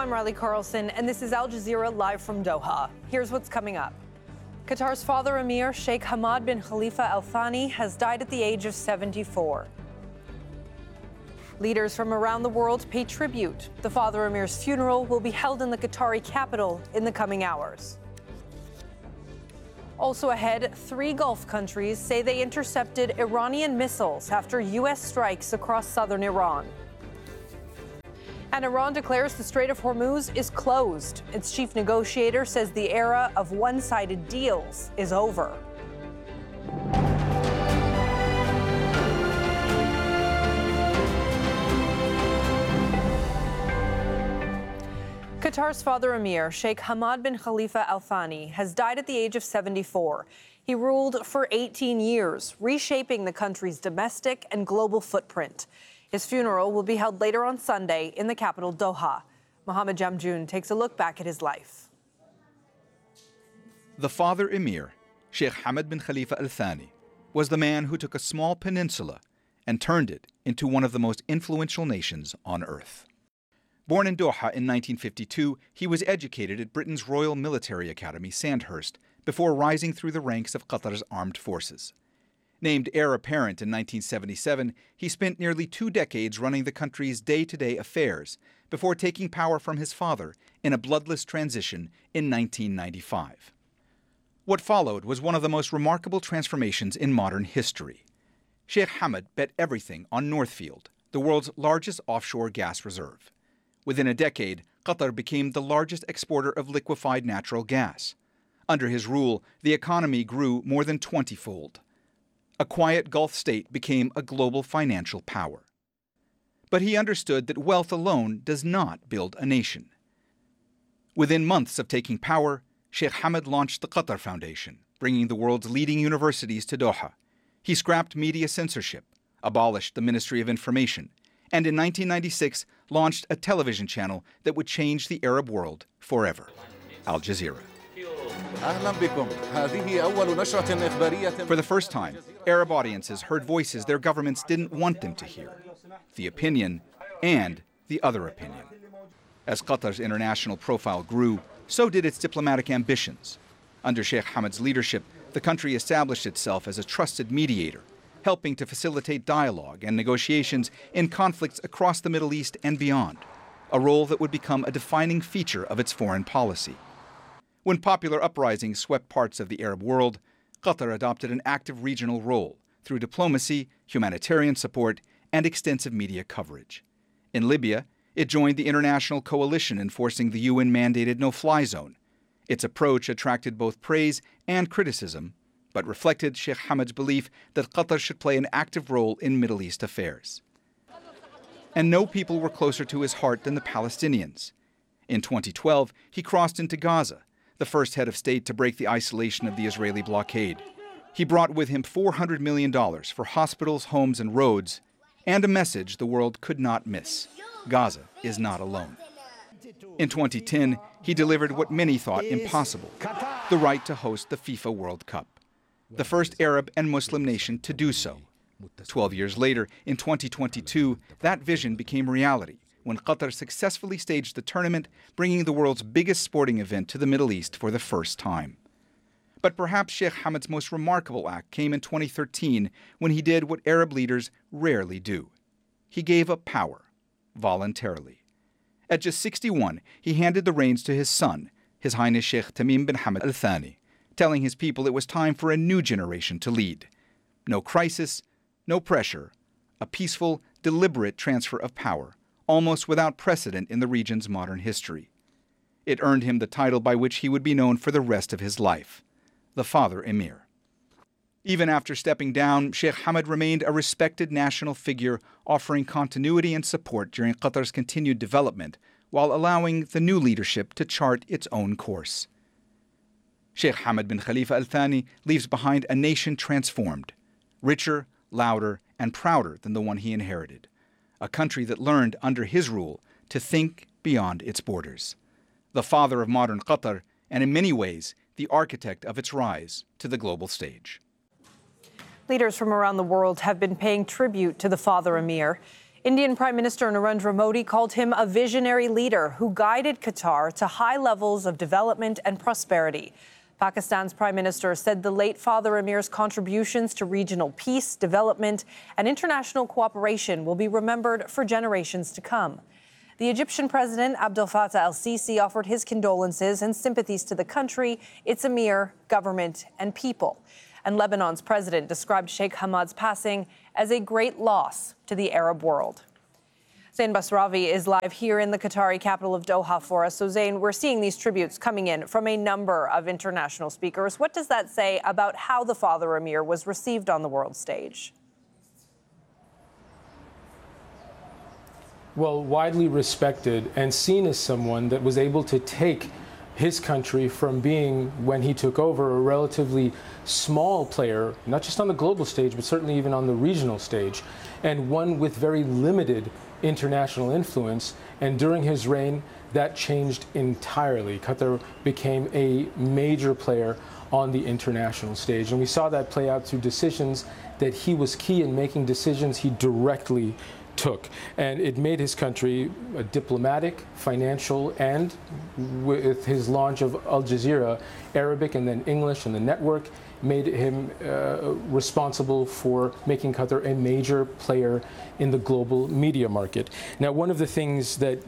I'm Riley Carlson, and this is Al Jazeera live from Doha. Here's what's coming up. Qatar's father Emir Sheikh Hamad bin Khalifa Al Thani has died at the age of 74. Leaders from around the world pay tribute. The father Emir's funeral will be held in the Qatari capital in the coming hours. Also ahead, 3 Gulf countries say they intercepted Iranian missiles after U.S. strikes across southern Iran. And Iran declares the Strait of Hormuz is closed. Its chief negotiator says the era of one-sided deals is over. Qatar's father Emir, Sheikh Hamad bin Khalifa Al Thani, has died at the age of 74. He ruled for 18 years, reshaping the country's domestic and global footprint. His funeral will be held later on Sunday in the capital, Doha. Mohammed Jamjoon takes a look back at his life. The father Emir, Sheikh Hamad bin Khalifa Al Thani, was the man who took a small peninsula and turned it into one of the most influential nations on earth. Born in Doha in 1952, he was educated at Britain's Royal Military Academy, Sandhurst, before rising through the ranks of Qatar's armed forces. Named heir apparent in 1977, he spent nearly 2 decades running the country's day-to-day affairs before taking power from his father in a bloodless transition in 1995. What followed was one of the most remarkable transformations in modern history. Sheikh Hamad bet everything on Northfield, the world's largest offshore gas reserve. Within a decade, Qatar became the largest exporter of liquefied natural gas. Under his rule, the economy grew more than 20-fold. A quiet Gulf state became a global financial power. But he understood that wealth alone does not build a nation. Within months of taking power, Sheikh Hamad launched the Qatar Foundation, bringing the world's leading universities to Doha. He scrapped media censorship, abolished the Ministry of Information, and in 1996 launched a television channel that would change the Arab world forever. Al Jazeera. For the first time, Arab audiences heard voices their governments didn't want them to hear: the opinion and the other opinion. As Qatar's international profile grew, so did its diplomatic ambitions. Under Sheikh Hamad's leadership, the country established itself as a trusted mediator, helping to facilitate dialogue and negotiations in conflicts across the Middle East and beyond, a role that would become a defining feature of its foreign policy. When popular uprisings swept parts of the Arab world, Qatar adopted an active regional role through diplomacy, humanitarian support, and extensive media coverage. In Libya, it joined the international coalition enforcing the UN-mandated no-fly zone. Its approach attracted both praise and criticism, but reflected Sheikh Hamad's belief that Qatar should play an active role in Middle East affairs. And no people were closer to his heart than the Palestinians. In 2012, he crossed into Gaza, the first head of state to break the isolation of the Israeli blockade. He brought with him $400 million for hospitals, homes, and roads, and a message the world could not miss: Gaza is not alone. In 2010, he delivered what many thought impossible: the right to host the FIFA World Cup, the first Arab and Muslim nation to do so. 12 years later, in 2022, that vision became reality when Qatar successfully staged the tournament, bringing the world's biggest sporting event to the Middle East for the first time. But perhaps Sheikh Hamad's most remarkable act came in 2013 when he did what Arab leaders rarely do. He gave up power, voluntarily. At just 61, he handed the reins to his son, His Highness Sheikh Tamim bin Hamad Al Thani, telling his people it was time for a new generation to lead. No crisis, no pressure, a peaceful, deliberate transfer of power, almost without precedent in the region's modern history. It earned him the title by which he would be known for the rest of his life: the Father Emir. Even after stepping down, Sheikh Hamad remained a respected national figure, offering continuity and support during Qatar's continued development, while allowing the new leadership to chart its own course. Sheikh Hamad bin Khalifa Al Thani leaves behind a nation transformed, richer, louder, and prouder than the one he inherited. A country that learned under his rule to think beyond its borders. The father of modern Qatar, and in many ways, the architect of its rise to the global stage. Leaders from around the world have been paying tribute to the father Emir. Indian Prime Minister Narendra Modi called him a visionary leader who guided Qatar to high levels of development and prosperity. Pakistan's Prime Minister said the late Father Emir's contributions to regional peace, development, and international cooperation will be remembered for generations to come. The Egyptian President Abdel Fattah el-Sisi offered his condolences and sympathies to the country, its emir, government, and people. And Lebanon's president described Sheikh Hamad's passing as a great loss to the Arab world. Zain Basravi is live here in the Qatari capital of Doha for us. So, Zain, we're seeing these tributes coming in from a number of international speakers. What does that say about how the Father Emir was received on the world stage? Well, widely respected and seen as someone that was able to take his country from being, when he took over, a relatively small player, not just on the global stage, but certainly even on the regional stage, and one with very limited international influence. And during his reign, that changed entirely. Qatar became a major player on the international stage. And we saw that play out through decisions that he was key in making, decisions he directly took. And it made his country a diplomatic, financial, and with his launch of Al Jazeera, Arabic and then English and the network, made him responsible for making Qatar a major player in the global media market. Now, one of the things that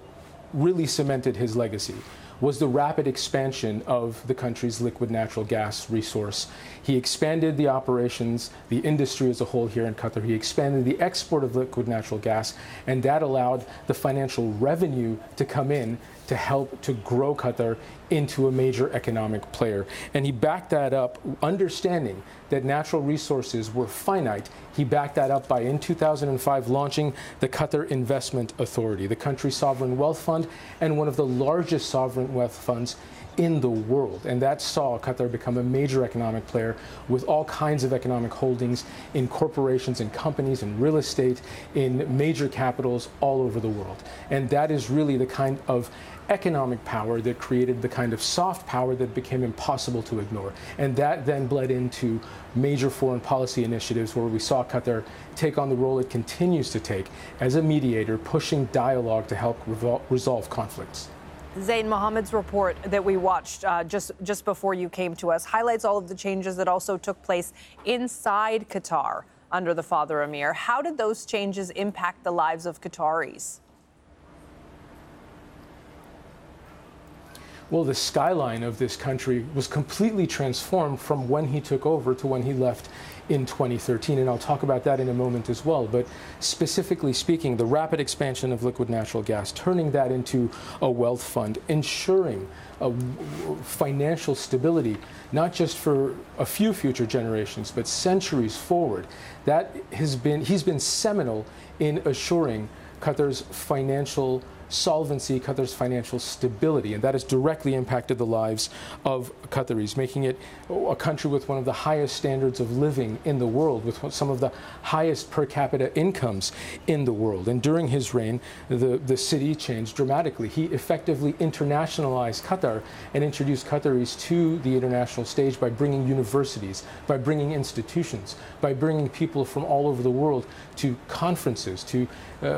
really cemented his legacy was the rapid expansion of the country's liquid natural gas resource. He expanded the operations, the industry as a whole here in Qatar. He expanded the export of liquid natural gas, and that allowed the financial revenue to come in to help to grow Qatar into a major economic player. And he backed that up, understanding that natural resources were finite. He backed that up by, in 2005, launching the Qatar Investment Authority, the country's sovereign wealth fund, and one of the largest sovereign wealth funds in the world. And that saw Qatar become a major economic player with all kinds of economic holdings in corporations and companies and real estate in major capitals all over the world. And that is really the kind of economic power that created the kind of soft power that became impossible to ignore. And that then bled into major foreign policy initiatives where we saw Qatar take on the role it continues to take as a mediator, pushing dialogue to help resolve conflicts. Zain, Mohammed's report that we watched just before you came to us highlights all of the changes that also took place inside Qatar under the Father Emir. How did those changes impact the lives of Qataris? Well, the skyline of this country was completely transformed from when he took over to when he left in 2013, and I'll talk about that in a moment as well. But specifically speaking, the rapid expansion of liquid natural gas, turning that into a wealth fund, ensuring financial stability, not just for a few future generations, but centuries forward. He's been seminal in assuring Qatar's financial solvency, Qatar's financial stability, and that has directly impacted the lives of Qataris, making it a country with one of the highest standards of living in the world, with some of the highest per capita incomes in the world. And during his reign, the city changed dramatically. He effectively internationalized Qatar and introduced Qataris to the international stage by bringing universities, by bringing institutions, by bringing people from all over the world to conferences, to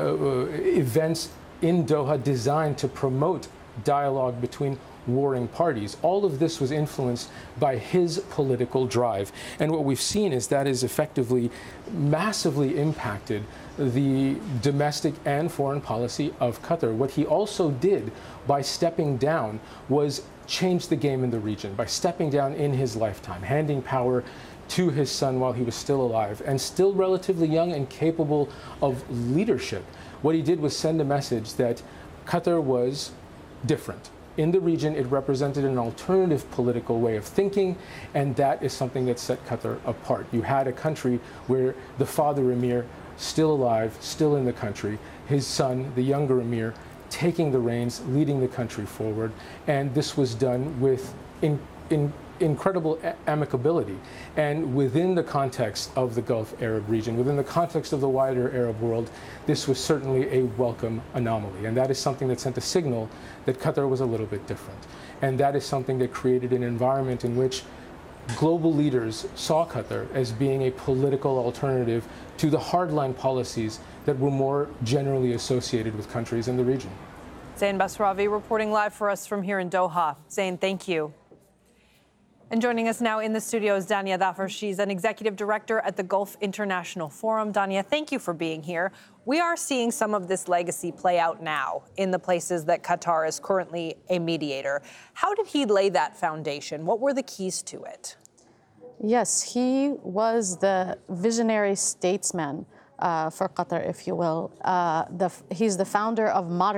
events in Doha designed to promote dialogue between warring parties. All of this was influenced by his political drive. And what we've seen is that has effectively massively impacted the domestic and foreign policy of Qatar. What he also did by stepping down was change the game in the region, by stepping down in his lifetime, handing power to his son while he was still alive and still relatively young and capable of leadership. What he did was send a message that Qatar was different. In the region, it represented an alternative political way of thinking, and that is something that set Qatar apart. You had a country where the Father Emir, still alive, still in the country, his son, the younger Emir, taking the reins, leading the country forward, and this was done with incredible amicability. And within the context of the Gulf Arab region, within the context of the wider Arab world, this was certainly a welcome anomaly. And that is something that sent a signal that Qatar was a little bit different. And that is something that created an environment in which global leaders saw Qatar as being a political alternative to the hardline policies that were more generally associated with countries in the region. Zain Basravi reporting live for us from here in Doha. Zain, thank you. And joining us now in the studio is Dania Dhafar. She's an executive director at the Gulf International Forum. Dania, thank you for being here. We are seeing some of this legacy play out now in the places that Qatar is currently a mediator. How did he lay that foundation? What were the keys to it? Yes, he was the visionary statesman for Qatar, if you will. He's the founder of modern